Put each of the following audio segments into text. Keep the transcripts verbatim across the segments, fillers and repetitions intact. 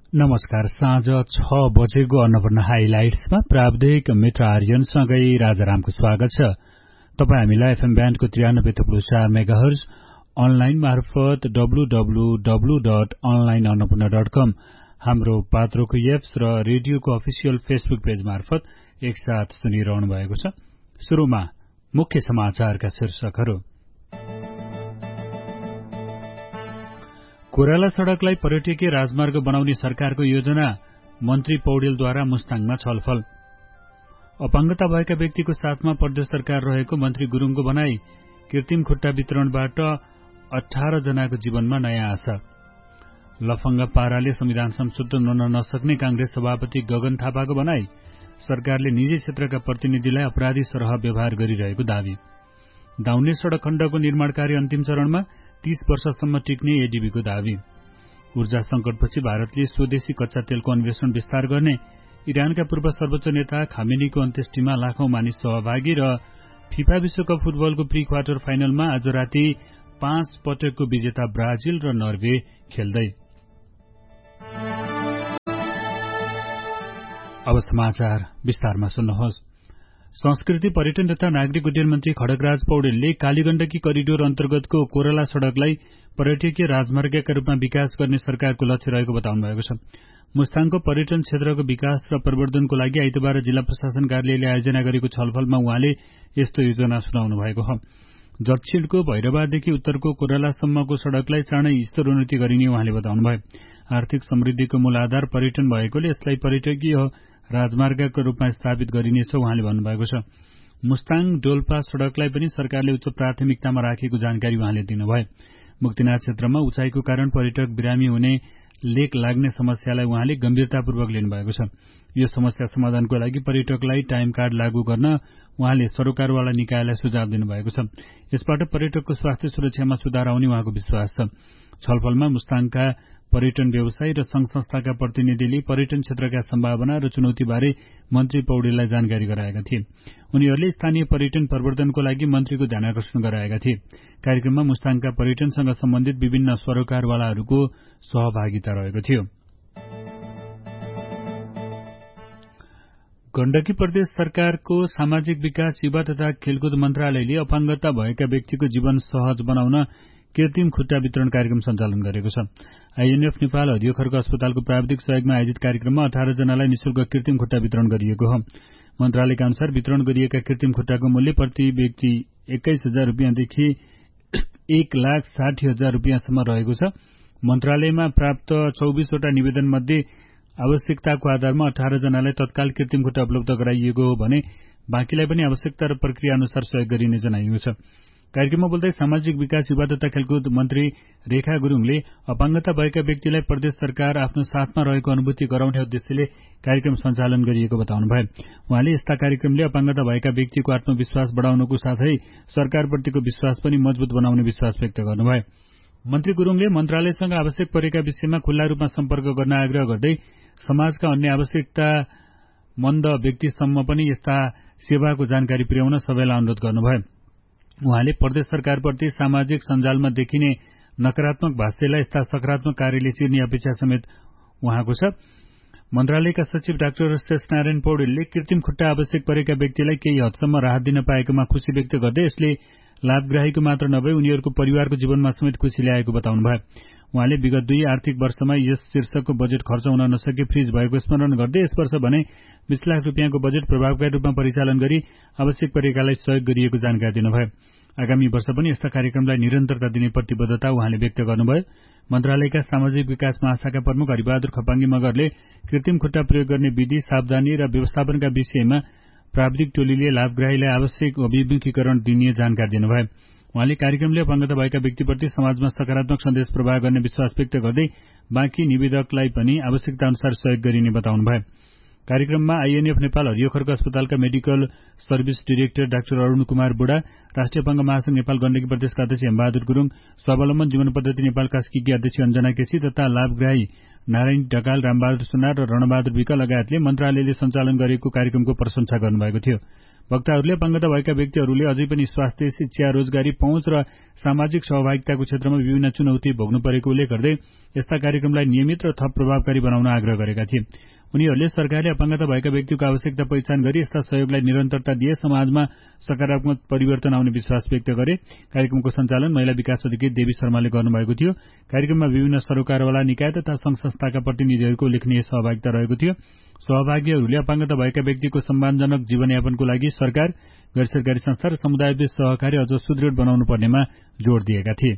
नमस्कार। साँझ छ बजेको अन्नपूर्ण हाइलाइट्समा प्राविधिक मित्र आर्यनसँगै राजारामको स्वागत छ। तपाईँ हामीलाई एफएम ब्यान्डको त्रियानब्बे थुप्रो चार मेगाहर्ज अनलाइन मार्फत W W W dot online Annapurna dot कम हाम्रो पात्रोको एप्स र रेडियोको अफिसियल फेसबुक पेज मार्फत एकसाथ सुनिरहनु भएको छ। सुरुमा मुख्य समाचारका शीर्षकहरू। कोराला सड़कलाई पर्यटकीय राजमार्ग बनाउने सरकारको योजना, मन्त्री पौडेलद्वारा मुस्ताङमा छलफल। अपाङ्गता भएका व्यक्तिको साथमा प्रदेश सरकार रहेको मन्त्री गुरुङको भनाई, कृत्रिम खुट्टा वितरणबाट अठार जनाको जीवनमा नयाँ आशा। लफंगा पाराले संविधान संशोधन हुन नसक्ने कांग्रेस सभापति गगन थापाको भनाई, सरकारले निजी क्षेत्रका प्रतिनिधिलाई अपराधी सरह व्यवहार गरिरहेको दावी। दाउन्ने सड़क खण्डको निर्माण कार्य अन्तिम चरणमा, तीस वर्षसम्म टिक्ने एडीबीको दावी। ऊर्जा संकटपछि भारतले स्वदेशी कच्चा तेलको अन्वेषण विस्तार गर्ने, इरानका पूर्व सर्वोच्च नेता खामेनीको अन्त्येष्टिमा लाखौं मानिस सहभागी र फिफा विश्वकप फुटबलको प्री क्वार्टर फाइनलमा आज राति पाँच पटकको विजेता ब्राजिल र नर्वे खेल्दै। अब समाचार विस्तारमा सुन्नुहोस्। संस्कृति, पर्यटन तथा नागरिक उड्डयन मन्त्री खड्गराज पौडेलले कालीगण्डकी करिडोर अन्तर्गतको कोराला सड़कलाई पर्यटकीय राजमार्गका रूपमा विकास गर्ने सरकारको लक्ष्य रहेको बताउनु भएको छ। मुस्ताङको पर्यटन क्षेत्रको विकास र प्रवर्धनको लागि आइतबार जिल्ला प्रशासन कार्यालयले आयोजना गरेको छलफलमा उहाँले यस्तो योजना सुनाउनु भएको हो। दक्षिणको भैरवादेखि उत्तरको कोरालासम्मको सड़कलाई चाँडै स्तरोन्नति गरिने उहाँले बताउनुभयो। आर्थिक समृद्धिको मूल आधार पर्यटन भएकोले यसलाई पर्यटकीय राजमार्गको रूपमा स्थापित गरिनेछ उहाँले भन्नुभएको छ। मुस्ताङ डोल्पा सड़कलाई पनि सरकारले उच्च प्राथमिकतामा राखेको जानकारी उहाँले दिनुभयो। मुक्तिनाथ क्षेत्रमा उचाइको कारण पर्यटक बिरामी हुने, लेक लाग्ने समस्यालाई उहाँले गम्भीरतापूर्वक लिनुभएको छ। यो समस्या समाधानको लागि पर्यटकलाई टाइम कार्ड लागू गर्न उहाँले सरोकारवाला निकायलाई सुझाव दिनुभएको छ। यसबाट पर्यटकको स्वास्थ्य सुरक्षामा सुधार आउने उहाँको विश्वास छ। छलफलमा मुस्ताङका पर्यटन व्यवसायी र संघ संस्थाका प्रतिनिधिले पर्यटन क्षेत्रका सम्भावना र चुनौतीबारे मन्त्री पौडेललाई जानकारी गराएका थिए। उनीहरूले स्थानीय पर्यटन प्रवर्धनको लागि मन्त्रीको ध्यानाकर्षण गराएका थिए। कार्यक्रममा मुस्ताङका पर्यटनसँग सम्बन्धित विभिन्न सरोकारवालाहरूको सहभागिता रहेको थियो। गण्डकी प्रदेश सरकारको सामाजिक विकास, युवा तथा खेलकुद मन्त्रालयले अपाङ्गता भएका व्यक्तिको जीवन सहज बनाउन कृत्रिम खुट्टा वितरण कार्यक्रम सञ्चालन गरेको छ। आईएनएफ नेपाल हरियो खर्क अस्पतालको प्राविधिक सहयोगमा आयोजित कार्यक्रममा अठार जनालाई निशुल्क कृत्रिम खुट्टा वितरण गरिएको हो। मन्त्रालयका अनुसार वितरण गरिएका कृत्रिम खुट्टाको मूल्य प्रति व्यक्ति एक्काइस हजार रुपियाँदेखि एक लाख साठी हजार रुपियाँसम्म रहेको छ। मन्त्रालयमा प्राप्त चौबिसवटा निवेदन मध्ये आवश्यकताको आधारमा अठार जनालाई तत्काल कृत्रिम खुट्टा उपलब्ध गराइएको हो भने बाँकीलाई पनि आवश्यकता र प्रक्रिया अनुसार सहयोग गरिने जनाइएको छ। कार्यक्रममा बोल्दै सामाजिक विकास, युवा तथा खेलकुद मन्त्री रेखा गुरुङले अपाङ्गता भएका व्यक्तिलाई प्रदेश सरकार आफ्नो साथमा रहेको अनुभूति गराउने उद्देश्यले कार्यक्रम सञ्चालन गरिएको बताउनुभयो। उहाँले यस्ता कार्यक्रमले अपाङ्गता भएका व्यक्तिको आत्मविश्वास बढाउनको साथै सरकारप्रतिको विश्वास पनि मजबुत बनाउने विश्वास व्यक्त गर्नुभयो। मन्त्री गुरुङले मन्त्रालयसँग आवश्यक परेका विषयमा खुल्ला रूपमा सम्पर्क गर्न आग्रह गर्दै समाजका अन्य आवश्यकता मन्द व्यक्तिसम्म पनि यस्ता सेवाको जानकारी पुर्याउन सबैलाई अनुरोध गर्नुभयो। उहाँले प्रदेश सरकारप्रति सामाजिक सञ्जालमा देखिने नकारात्मक भाष्यलाई यस्ता सकारात्मक कार्यले चिर्ने अपेक्षा समेत उहाँको छ। मन्त्रालयका सचिव डाक्टर शेषनारायण पौडेलले कृत्रिम खुट्टा आवश्यक परेका व्यक्तिलाई केही हदसम्म राहत दिन पाएकोमा खुशी व्यक्त गर्दै यसले लाभग्राहीको मात्र नभई उनीहरूको परिवारको जीवनमा समेत खुशी ल्याएको बताउनुभयो। उहाँले विगत दुई आर्थिक वर्षमा यस शीर्षकको बजेट खर्च हुन नसके फ्रिज भएको स्मरण गर्दै यस वर्ष भने बीस लाख रुपियाँको बजेट प्रभावकारी रूपमा परिचालन गरी आवश्यक परेकालाई सहयोग गरिएको जानकारी दिनुभयो। आगामी वर्ष पनि यस्ता कार्यक्रमलाई निरन्तरता दिने प्रतिबद्धता उहाँले व्यक्त गर्नुभयो। मन्त्रालयका सामाजिक विकास महाशाखा प्रमुख हरिबहादुर खपाङ्गी मगरले कृत्रिम खुट्टा प्रयोग गर्ने विधि, सावधानी र व्यवस्थापनका विषयमा प्राविधिक टोलीले लाभग्राहीलाई आवश्यक अभिमुखीकरण दिने जानकारी दिनुभयो। उहाँले कार्यक्रमले अपाङ्गता भएका व्यक्तिप्रति समाजमा सकारात्मक सन्देश प्रवाह गर्ने विश्वास व्यक्त गर्दै बाँकी निवेदकलाई पनि आवश्यकता अनुसार सहयोग गरिने बताउनुभयो। कार्यक्रममा आईएनएफ नेपाल हरियोखर्क अस्पतालका medical service director doctor Arun Kumar बुढा, राष्ट्रिय अपाङ्ग महासंघ नेपाल गण्डकी प्रदेशका अध्यक्ष हेमबहादुर गुरुङ, स्वावलम्बन जीवन पद्धति नेपाल कास्कीकी अध्यक्ष अञ्जना केसी तथा लाभग्राही नारायण ढकाल, रामबहादुर सुनार र रणबहादुर विक लगायतले मन्त्रालयले सञ्चालन गरेको कार्यक्रमको प्रशंसा गर्नुभएको थियो। वक्ताहरूले अपाङ्गता भएका व्यक्तिहरूले अझै पनि स्वास्थ्य, शिक्षा, रोजगारी, पहुँच र सामाजिक सहभागिताको क्षेत्रमा विभिन्न चुनौती भोग्नु परेको उल्लेख गर्दै यस्ता कार्यक्रमलाई नियमित र थप प्रभावकारी बनाउन आग्रह गरेका थिए। उनीहरूले सरकारले अपाङ्गता भएका व्यक्तिको आवश्यकता पहिचान गरी यस्ता सहयोगलाई निरन्तरता दिए समाजमा सकारात्मक परिवर्तन आउने विश्वास व्यक्त गरे। कार्यक्रमको सञ्चालन महिला विकास अधिकारी देवी शर्माले गर्नुभएको थियो। कार्यक्रममा विभिन्न सरोकारवाला निकाय तथा संघ संस्थाका प्रतिनिधिहरूको उल्लेखनीय सहभागिता रहेको थियो। सहभागीहरूले अपाङ्गता भएका व्यक्तिको सम्मानजनक जीवनयापनको लागि सरकार, गैर सरकारी संस्था र समुदायबीच सहकारी अझ सुदृढ बनाउनु पर्नेमा जोड़ दिएका थिए।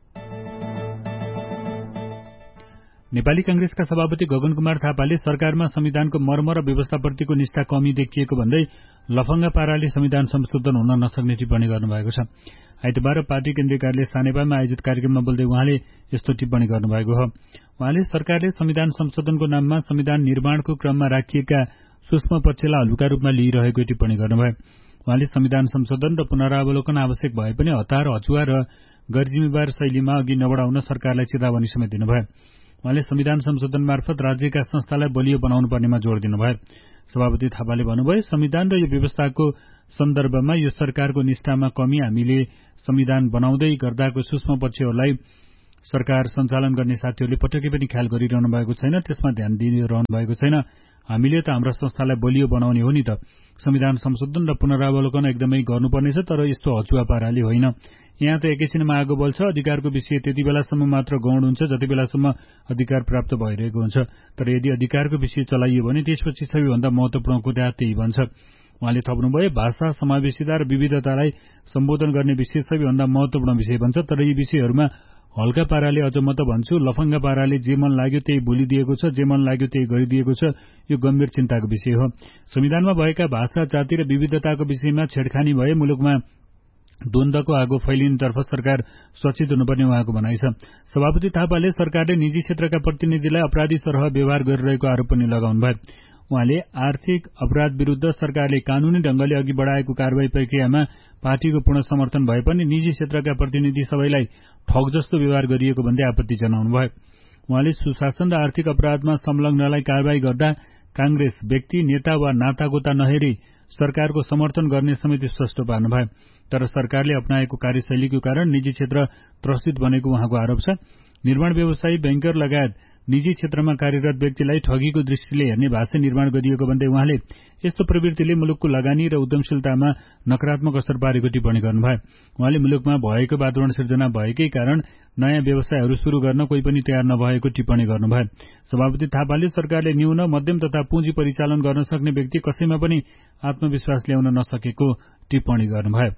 नेपाली कांग्रेसका सभापति गगन कुमार थापाले सरकारमा संविधानको मर्म र व्यवस्थाप्रतिको निष्ठा कमी देखिएको भन्दै लफंगा पाराले संविधान संशोधन हुन नसक्ने टिप्पणी गर्नुभएको छ। आइतबार पार्टी केन्द्रीय कार्यालय सानेपामा आयोजित कार्यक्रममा बोल्दै उहाँले यस्तो टिप्पणी गर्नुभएको हो। उहाँले सरकारले संविधान संशोधनको नाममा संविधान निर्माणको क्रममा राखिएका सूक्ष्म पक्षलाई हल्का रूपमा लिइरहेको टिप्पणी गर्नुभयो। उहाँले संविधान संशोधन र पुनरावलोकन आवश्यक भए पनि हतार, हचुवा र गैर जिम्मेवार शैलीमा अघि नबढाउन सरकारलाई चेतावनी समेत दिनुभयो। उहाँले संविधान संशोधन मार्फत राज्यका संस्थालाई बलियो बनाउनु पर्नेमा जोड़ दिनुभयो। सभापति थापाले भन्नुभयो, संविधान र यो व्यवस्थाको सन्दर्भमा यो सरकारको निष्ठामा कमी हामीले संविधान बनाउँदै गर्दाको सूक्ष्म पक्षहरूलाई सरकार सञ्चालन गर्ने साथीहरूले पटक्कै पनि ख्याल गरिरहनु भएको छैन, त्यसमा ध्यान दिइरहनु भएको छैन। हामीले त हाम्रा संस्थालाई बलियो बनाउने हो नि त। संविधान संशोधन र पुनरावलोकन एकदमै गर्नुपर्नेछ, तर यस्तो हचुवा पाराले होइन। यहाँ त एकैछिनमा आगो बल्छ। अधिकारको विषय त्यति बेलासम्म मात्र गौण हुन्छ जति बेलासम्म अधिकार प्राप्त भइरहेको हुन्छ। तर यदि अधिकारको विषय चलाइयो भने त्यसपछि सबैभन्दा महत्वपूर्ण कुरा त्यही बन्छ। उहाँले थप्नुभयो, भाषा, समावेशिता र विविधतालाई सम्बोधन गर्ने विषय सबैभन्दा महत्वपूर्ण विषय बन्छ। तर यी विषयहरूमा हल्का पाराले, अझ म त भन्छु लफंगा पाराले जे मन लाग्यो त्यही बोलिदिएको छ, जे मन लाग्यो त्यही गरिदिएको छ। यो गम्भीर चिन्ताको विषय हो। संविधानमा भएका भाषा, जाति र विविधताको विषयमा छेडखानी भए मुलुकमा द्वन्द्वको आगो फैलिनेतर्फ सरकार सचेत हुनुपर्ने उहाँको भनाइ छ। सभापति थापाले सरकारले निजी क्षेत्रका प्रतिनिधिलाई अपराधी सरह व्यवहार गरिरहेको आरोप पनि लगाउनु भयो। उहाँले आर्थिक अपराध विरूद्ध सरकारले कानूनी ढंगले अघि बढ़ाएको कारवाही प्रक्रियामा पार्टीको पूर्ण समर्थन भए पनि निजी क्षेत्रका प्रतिनिधि सबैलाई ठग जस्तो व्यवहार गरिएको भन्दै आपत्ति जनाउनु भयो। उहाँले सुशासन र आर्थिक अपराधमा संलग्नलाई कारवाही गर्दा कांग्रेस व्यक्ति, नेता वा नातागोता नहेरी सरकारको समर्थन गर्ने समेत स्पष्ट पार्नुभयो। तर सरकारले अपनाएको कार्यशैलीको कारण निजी क्षेत्र त्रसित बनेको उहाँको आरोप छ। निर्माण व्यवसायी, बैंकर लगायत निजी क्षेत्रमा कार्यरत व्यक्तिलाई ठगीको दृष्टिले हेर्ने भाषा निर्माण गरिएको भन्दै उहाँले यस्तो प्रवृत्तिले मुलुकको लगानी र उद्यमशीलतामा नकारात्मक असर पारेको टिप्पणी गर्नुभयो। उहाँले मुलुकमा भएको वातावरण सिर्जना भएकै कारण नयाँ व्यवसायहरू शुरू गर्न कोही पनि तयार नभएको टिप्पणी गर्नुभयो। सभापति थापाले सरकारले न्यून, मध्यम तथा पुँजी परिचालन गर्न सक्ने व्यक्ति कसैमा पनि आत्मविश्वास ल्याउन नसकेको टिप्पणी गर्नुभयो।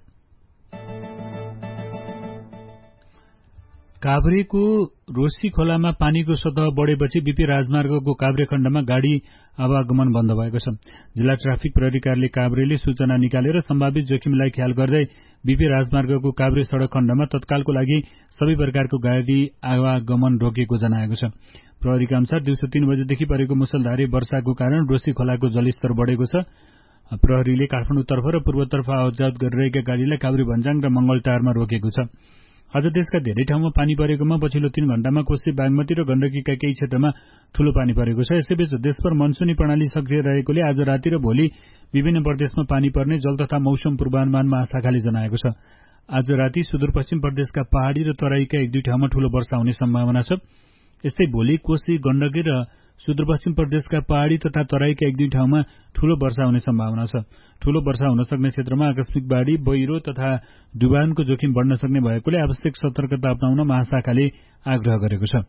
काभ्रेको रोसी खोलामा पानीको सतह बढेपछि बीपी राजमार्गको काभ्रे खण्डमा गाड़ी आवागमन बन्द भएको छ। जिल्ला ट्राफिक प्रहरी कार्यालय काभ्रेले सूचना निकालेर सम्भावित जोखिमलाई ख्याल गर्दै बीपी राजमार्गको काभ्रे सड़क खण्डमा तत्कालको लागि सबै प्रकारको गाड़ी आवागमन रोकेको जनाएको छ। प्रहरीका अनुसार दिउँसो तीन बजेदेखि परेको मुसलधारे वर्षाको कारण रोसी खोलाको जलस्तर बढेको छ। प्रहरीले काठमाडौँतर्फ र पूर्वतर्फ आवतजावत गरिरहेका गाड़ीलाई काभ्रे भन्जाङ र मंगलटारमा रोकेको छ। आज देशका धेरै ठाउँमा पानी परेकोमा पछिल्लो तीन घण्टामा कोशी, बागमती र गण्डकीका केही क्षेत्रमा ठूलो पानी परेको छ। यसैबीच देशभर मनसुनी प्रणाली सक्रिय रहेकोले आज राति र भोलि विभिन्न प्रदेशमा पानी पर्ने जल तथा मौसम पूर्वानुमान महाशाखाले जनाएको छ। आज राति सुदूरपश्चिम प्रदेशका पहाड़ी र तराईका एक दुई ठाउँमा ठूलो वर्षा हुने सम्भावना छ। यस्तै भोलि कोशी, गण्डकी र सुदूरपश्चिम प्रदेशका पहाड़ी तथा तराईका एक दुई ठाउँमा ठूलो वर्षा हुने सम्भावना छ। ठूलो वर्षा हुन सक्ने क्षेत्रमा आकस्मिक बाढ़ी, पहिरो तथा डुबानको जोखिम बढ़न सक्ने भएकोले आवश्यक सतर्कता अपनाउन महाशाखाले आग्रह गरेको छ।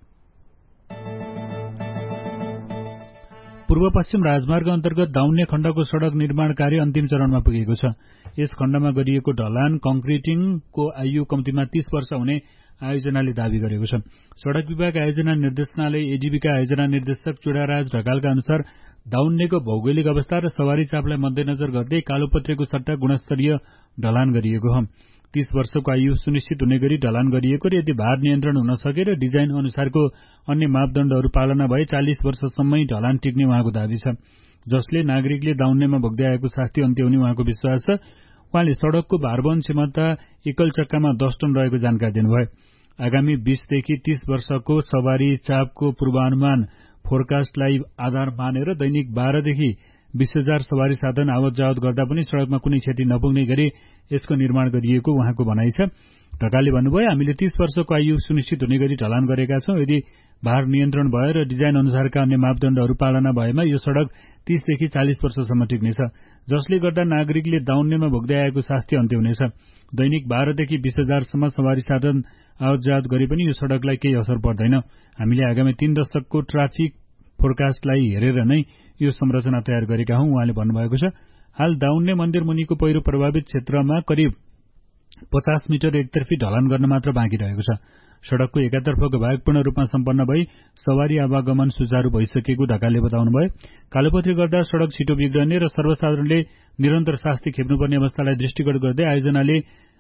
पूर्व पश्चिम राजमार्ग अन्तर्गत दाउन्ने खण्डको सड़क निर्माण कार्य अन्तिम चरणमा पुगेको छ। यस खण्डमा गरिएको ढलान कंक्रिटिङको आयु कम्तीमा तीस वर्ष हुने आयोजनाले दावी गरेको छ। सड़क विभाग आयोजना निर्देशनालय एडीबीका आयोजना निर्देशक चुडाराज ढकालका अनुसार दाउन्नेको भौगोलिक अवस्था र सवारी चापलाई मध्यनजर गर्दै कालोपत्रेको सट्टा गुणस्तरीय ढलान गरिएको हो। तीस वर्षको आयु सुनिश्चित हुने गरी ढलान गरिएको र यदि भार नियन्त्रण हुन सके र डिजाइन अनुसारको अन्य मापदण्डहरू पालना भए चालीस वर्षसम्मै ढलान टिक्ने उहाँको दाबी छ, जसले नागरिकले दाउन्नेमा भोग्दै आएको शास्ति अन्त्य हुने उहाँको विश्वास छ। उहाँले सड़कको भारवहन क्षमता एकल चक्कामा दस टन रहेको जानकारी दिनुभयो। आगामी बीसदेखि तीस वर्षको सवारी चापको पूर्वानुमान फोरकास्टलाई आधार मानेर दैनिक बाह्रदेखि बीस हजार सवारी साधन आवत जावत गर्दा पनि सड़कमा कुनै क्षति नपुग्ने गरी यसको निर्माण गरिएको उहाँको भनाइ छ। ढकालले भन्नुभयो, हामीले तीस वर्षको आयु सुनिश्चित हुने गरी ढलान गरेका छौं। यदि भार नियन्त्रण भएर डिजाइन अनुसारका अन्य मापदण्डहरू पालना भएमा यो सड़क तीसदेखि चालीस वर्षसम्म टिक्नेछ, जसले गर्दा नागरिकले दाउन्नेमा भोग्दै आएको शास्ति अन्त्य हुनेछ। दैनिक बाह्रदेखि बीस हजारसम्म सवारी साधन आवत जावत गरे पनि यो सड़कलाई केही असर पर्दैन। हामीले आगामी तीन दशकको ट्राफिक फोरकास्टलाई हेरेर नै यो संरचना तयार गरेका हौं, उहाँले भन्नुभएको छ। हाल दाउन्ने मन्दिर मुनिको पहिरो प्रभावित क्षेत्रमा करिब पचास मिटर एकतर्फी ढलान गर्न मात्र बाँकी रहेको छ। सड़कको एकातर्फको भाग पूर्ण रूपमा सम्पन्न भई सवारी आवागमन सुचारू भइसकेको ढकालले बताउनुभयो। कालोपत्री गर्दा सड़क छिटो बिग्रने र सर्वसाधारणले निरन्तर शास्ति खेप्नुपर्ने अवस्थालाई दृष्टिगत गर्दै आयोजनाले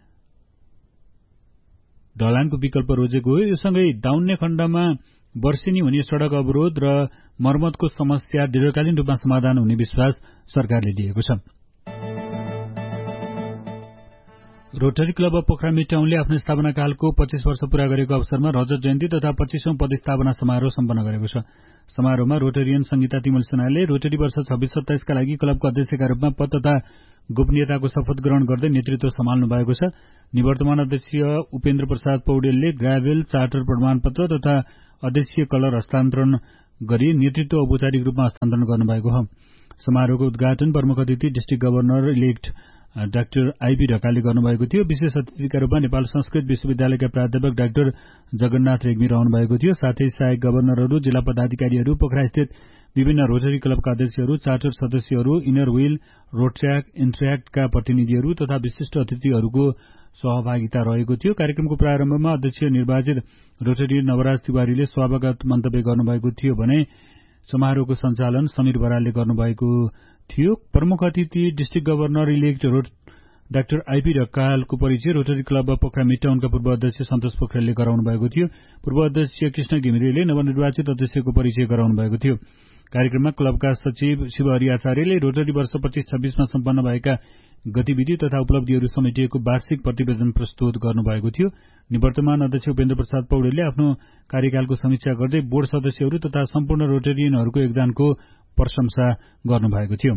ढलानको विकल्प रोजेको हो। यो सँगै दाउन्ने खण्डमा वर्षेनी हुने सड़क अवरोध र मर्मतको समस्या दीर्घकालीन रूपमा समाधान हुने विश्वास सरकारले दिएको छ। रोटरी क्लब अफ पोखरा मिटाउनले आफ्नो स्थापना कालको पच्चीस वर्ष पूरा गरेको अवसरमा रजत जयन्ती तथा पच्चीसौं पदस्थापना समारोह सम्पन्न गरेको छ। समारोहमा रोटेरियन संगीता तिमल सेनाले रोटरी वर्ष छब्बीस सत्ताइसका लागि क्लबको अध्यक्षका रूपमा पद तथा गोपनीयताको शपथ ग्रहण गर्दै नेतृत्व सम्हाल्नु भएको छ। निवर्तमान अध्यक्ष उपेन्द्र प्रसाद पौडेलले ग्राभेल चार्टर प्रमाणपत्र तथा अध्यक्षीय कलर हस्तान्तरण गरी नेतृत्व औपचारिक रूपमा हस्तान्तरण गर्नुभएको हो। समारोहको उद्घाटन प्रमुख अतिथि district governor elect doctor IB ढकालले गर्नुभएको थियो। विशेष अतिथिका रूपमा नेपाल संस्कृत विश्वविद्यालयका प्राध्यापक डाक्टर जगन्नाथ रेग्मी रहनु भएको थियो। साथै सहायक गभर्नरहरू, जिल्ला पदाधिकारीहरू, पोखरास्थित विभिन्न रोटरी क्लबका अध्यक्षहरू, चार्टर सदस्यहरू, इनर व्हील, रोट्र्याक, इन्ट्र्याक्टका प्रतिनिधिहरू तथा विशिष्ट अतिथिहरूको सहभागिता रहेको थियो। कार्यक्रमको प्रारम्भमा अध्यक्ष निर्वाचित रोटरी नवराज तिवारीले स्वागत मन्तव्य गर्नुभएको थियो भने समारोहको सञ्चालन समीर बरालले गर्नुभएको थियो। प्रमुख अतिथि district governor elect doctor IP ढकालको परिचय रोटरी क्लब अफ पोखरा मिटाउनका पूर्व अध्यक्ष सन्तोष पोखरेलले गराउनु भएको थियो। पूर्व अध्यक्ष कृष्ण घिमिरेले नवनिर्वाचित अध्यक्षको परिचय गराउनु भएको थियो। कार्यक्रममा क्लबका सचिव शिवहरि आचार्यले रोटरी वर्ष पच्चीस छब्बीसमा सम्पन्न भएका गतिविधि तथा उपलब्धिहरू समेटिएको वार्षिक प्रतिवेदन प्रस्तुत गर्नुभएको थियो। निवर्तमान अध्यक्ष उपेन्द्र प्रसाद पौडेलले आफ्नो कार्यकालको समीक्षा गर्दै बोर्ड सदस्यहरू तथा सम्पूर्ण रोटेरियनहरूको योगदानको प्रशंसा गर्नुभएको थियो।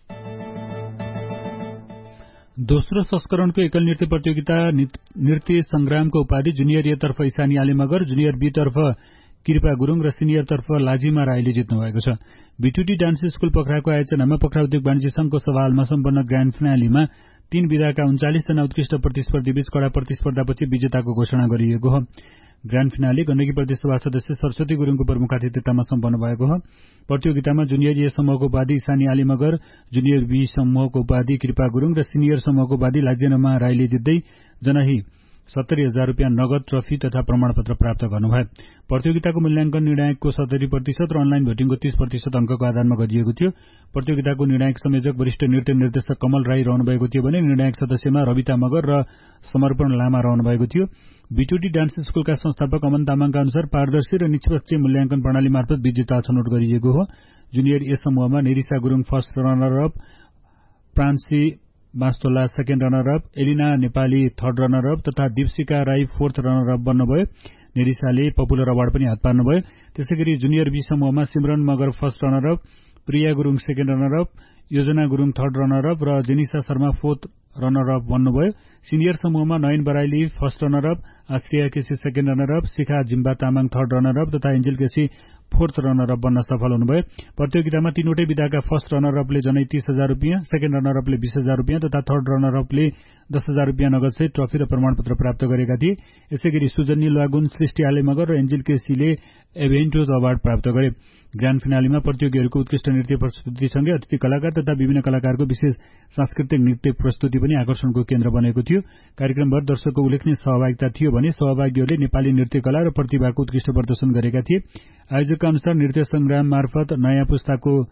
दोस्रो संस्करणको एकल नृत्य प्रतियोगिता नृत्य संग्रामको उपाधि जुनियर ए तर्फ इसानी आलेमगर, जुनियर बी तर्फ कृपा गुरूङ र सिनियर तर्फ लाजिमा राईले जित्नु भएको छ। बीटुटी डान्स स्कूल पोखराको आयोजनामा पोखरा उद्योग वाणिज्य संघको सभाहालमा सम्पन्न ग्राण्ड फिनालीमा तीन विधाका उन्चालिस जना उत्कृष्ट प्रतिस्पर्धी बीच कड़ा प्रतिस्पर्धापछि विजेताको घोषणा गरिएको हो। ग्राण्ड फिनाले गण्डकी प्रदेश सभा सदस्य सरस्वती गुरूङको प्रमुख आतिथ्यतामा सम्पन्न भएको हो। प्रतियोगितामा जुनियर ए समूहको उपाधि इसानी आलीमगर, जुनियर बी समूहको उपाधि कृपा गुरूङ र सिनियर समूहको उपाधि लाजिमा राईले जित्दै जनही सत्तरी हजार रूपियाँ नगद ट्रफी तथा प्रमाणपत्र प्राप्त गर्नुभयो। प्रतियोगिताको मूल्याङ्कन निर्णायकको सत्तरी प्रतिशत र अनलाइन भोटिङको तीस प्रतिशत अङ्कको आधारमा गरिएको थियो। प्रतियोगिताको निर्णायक संयोजक वरिष्ठ नृत्य निर्देशक कमल राई रहनुभएको थियो भने निर्णायक सदस्यमा रविता मगर र समर्पण लामा रहनुभएको थियो। बीटुटी डान्स स्कूलका संस्थापक अमन तामाङका अनुसार पारदर्शी र निष्पक्ष मूल्याङ्कन प्रणाली मार्फत विजेता छनौट गरिएको हो। जुनियर ए समूहमा नेरिसा Gurung first runner up, प्रान्सी Bastola second runner up, Elina Nepali third runner up तथा Deepshikha Rai fourth runner up बन्नुभयो। नेरिसाले पपुलर अवार्ड पनि हात पार्नुभयो। त्यसैगरी जुनियर बी समूहमा सिमरन मगर फर्स्ट रनर अप, प्रिया गुरूङ सेकेण्ड रनर अप, योजना गुरूङ थर्ड रनर अप र Jenisa Sharma fourth runner up बन्नुभयो। सिनियर समूहमा नयन Baraili first runner up, आश्रिया KC second runner up, शिखा Zimba Tamang third runner up तथा Angel KC fourth runner up बन्न सफल हुनुभयो। प्रतियोगितामा तीनवटै विधाका फर्स्ट रनर अपले जनै तीस हजार रूपियाँ, सेकेण्ड रनर अपले बीस हजार रूपियाँ तथा थर्ड रनर अपले दस हजार रूपियाँ नगदसहित ट्रफी र प्रमाणपत्र प्राप्त गरेका थिए। यसैगरी सुजनी लागुन, सृष्टि आलेमगर र एन्जेल केसीले एभेन्टोज अवार्ड प्राप्त गरे। ग्राण्ड फिनालीमा प्रतियोगीहरूको उत्कृष्ट नृत्य प्रस्तुतिसँगै अतिथि कलाकार तथा विभिन्न कलाकारको विशेष सांस्कृतिक नृत्य प्रस्तुति पनि आकर्षणको केन्द्र बनेको थियो। कार्यक्रमभर दर्शकको उल्लेखनीय सहभागिता थियो भने सहभागीहरूले नेपाली नृत्य कला र प्रतिभाको उत्कृष्ट प्रदर्शन गरेका थिए। आयोजकका अनुसार नृत्य संग्राम मार्फत नयाँ पुस्ताको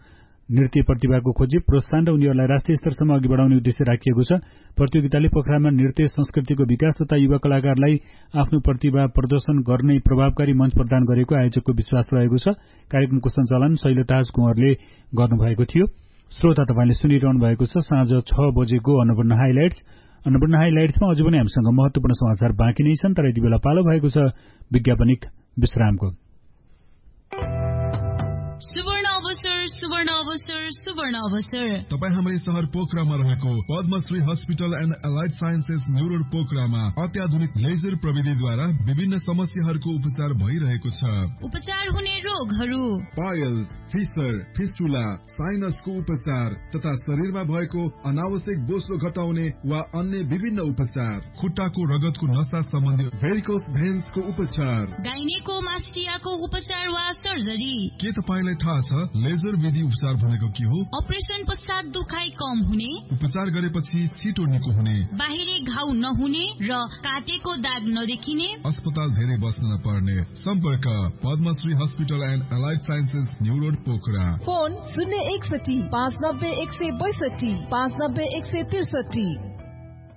नृत्य प्रतिभाको खोजी, प्रोत्साहन र उनीहरूलाई राष्ट्रिय स्तरसम्म अघि बढाउने उद्देश्य राखिएको छ। प्रतियोगिताले पोखरामा नृत्य संस्कृतिको विकास तथा युवा कलाकारलाई आफ्नो प्रतिभा प्रदर्शन गर्ने प्रभावकारी मञ्च प्रदान गरेको आयोजकको विश्वास रहेको छ। कार्यक्रमको सञ्चालन शैलताज कुँवरले गर्नुभएको थियो। श्रोता तपाईले सुनिरहनु भएको छ साँझ छ बजेको अन्नपूर्ण हाइलाइट्स। अन्नपूर्ण हाइलाइट्समा अझै पनि हामीसँग महत्वपूर्ण समाचार बाँकी नै छन्, तर यति बेला पालो भएको छ विज्ञापनिक विश्रामको। सुवर्ण अवसर सुवर्ण अवसर सुवर्ण अवसर तपाईँ हाम्रै शहर पोखरामा रहेको Padmashri hospital and allied sciences new road पोखरामा अत्याधुनिक लेजर प्रविधिद्वारा विभिन्न समस्याहरूको उपचार भइरहेको छ। उपचार हुने रोगहरू पायल्स, फिसर, फिस्टुला, साइनसको उपचार तथा शरीरमा भएको अनावश्यक बोसो घटाउने वा अन्य विभिन्न उपचार, खुट्टाको रगतको नसा सम्बन्धी भेरिकोस भेन्सको उपचार, गाइनेकोमास्टियाको उपचार वा सर्जरी। के तपाईलाई थाहा छ लेजर विधि उपचार भनेको के हो? अपरेसन पश्चात दुखाइ कम हुने, उपचार गरेपछि छिटो निको हुने, बाहिरी घाउ नहुने र काटेको दाग नदेखिने, अस्पताल धेरै बस्न नपर्ने। सम्पर्क Padmashri hospital and allied sciences new road Pokhara. Phone शून्य एकसठी पाँच नब्बे एक सय बैसठी पाँच नब्बे एक सय त्रिसठी।